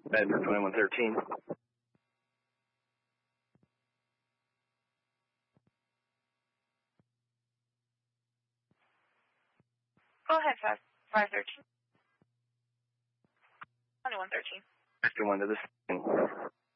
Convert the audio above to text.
Edgar 2113. Go ahead, 513. 2113. Victor 1 to the station.